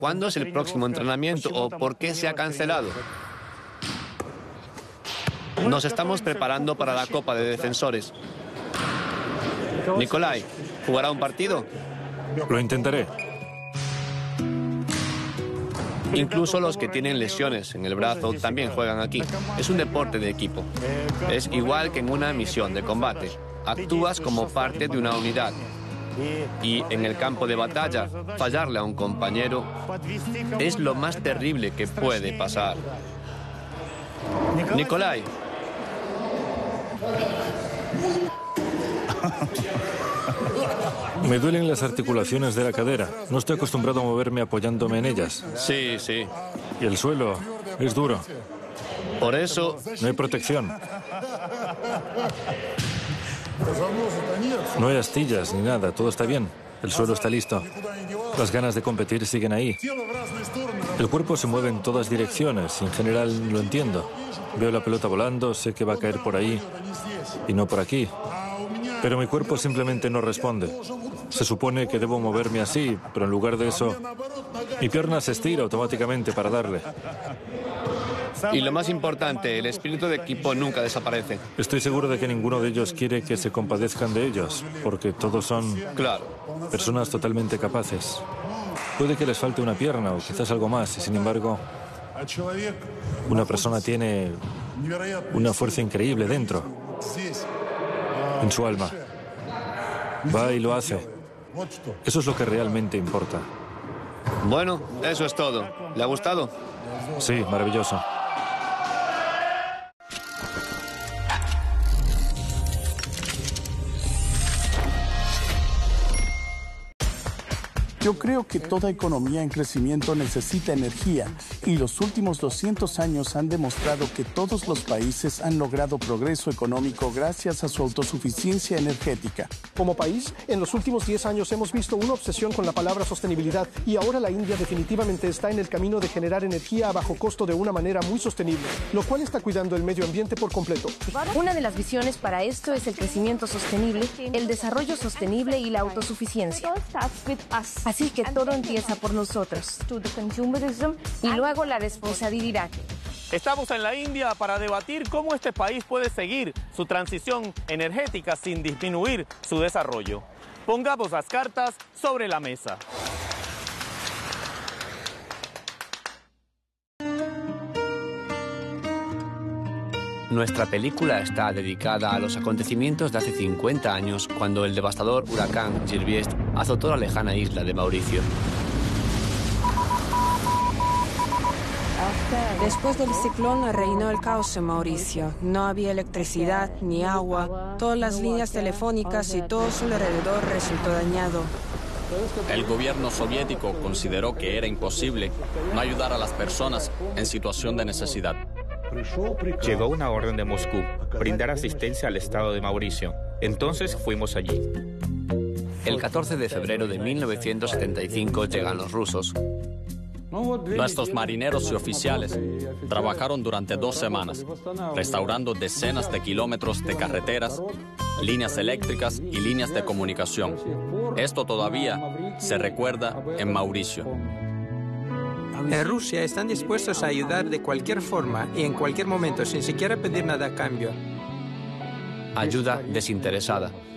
¿Cuándo es el próximo entrenamiento o por qué se ha cancelado? Nos estamos preparando para la Copa de Defensores. Nikolai, ¿jugará un partido? Lo intentaré. Incluso los que tienen lesiones en el brazo también juegan aquí. Es un deporte de equipo. Es igual que en una misión de combate. Actúas como parte de una unidad. Y en el campo de batalla, fallarle a un compañero es lo más terrible que puede pasar. Nikolai. Me duelen las articulaciones de la cadera. No estoy acostumbrado a moverme apoyándome en ellas. Sí, sí. Y el suelo es duro. Por eso... No hay protección. No hay astillas ni nada. Todo está bien. El suelo está listo. Las ganas de competir siguen ahí. El cuerpo se mueve en todas direcciones. En general lo entiendo. Veo la pelota volando, sé que va a caer por ahí y no por aquí. Pero mi cuerpo simplemente no responde. Se supone que debo moverme así, pero en lugar de eso, mi pierna se estira automáticamente para darle. Y lo más importante, el espíritu de equipo nunca desaparece. Estoy seguro de que ninguno de ellos quiere que se compadezcan de ellos, porque todos son personas totalmente capaces. Puede que les falte una pierna o quizás algo más, y sin embargo, una persona tiene una fuerza increíble dentro, en su alma. Va y lo hace. Eso es lo que realmente importa. Bueno, eso es todo. ¿Le ha gustado? Sí, maravilloso. Yo creo que toda economía en crecimiento necesita energía y los últimos 200 años han demostrado que todos los países han logrado progreso económico gracias a su autosuficiencia energética. Como país, en los últimos 10 años hemos visto una obsesión con la palabra sostenibilidad y ahora la India definitivamente está en el camino de generar energía a bajo costo de una manera muy sostenible, lo cual está cuidando el medio ambiente por completo. Una de las visiones para esto es el crecimiento sostenible, el desarrollo sostenible y la autosuficiencia. Así que todo empieza por nosotros. Y luego la responsabilidad. Estamos en la India para debatir cómo este país puede seguir su transición energética sin disminuir su desarrollo. Pongamos las cartas sobre la mesa. Nuestra película está dedicada a los acontecimientos de hace 50 años, cuando el devastador huracán Girbiezt azotó la lejana isla de Mauricio. Después del ciclón reinó el caos en Mauricio. No había electricidad ni agua, todas las líneas telefónicas y todo su alrededor resultó dañado. El gobierno soviético consideró que era imposible no ayudar a las personas en situación de necesidad. Llegó una orden de Moscú, brindar asistencia al estado de Mauricio. Entonces fuimos allí. El 14 de febrero de 1975 llegan los rusos. Nuestros marineros y oficiales trabajaron durante 2 semanas, restaurando decenas de kilómetros de carreteras, líneas eléctricas y líneas de comunicación. Esto todavía se recuerda en Mauricio. En Rusia están dispuestos a ayudar de cualquier forma y en cualquier momento, sin siquiera pedir nada a cambio. Ayuda desinteresada.